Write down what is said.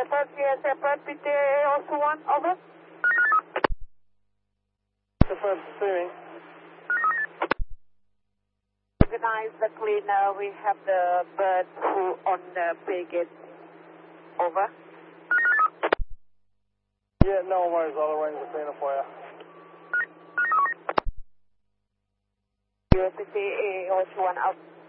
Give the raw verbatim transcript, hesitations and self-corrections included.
Shepherd, Sierra Shepherd, P T A also one, over. Shepherd, swimming. Organize the cleaner, we have the bird who on the frigate, over. Yeah, no worries, I'll arrange the cleaner for you. U S P T A also one, out.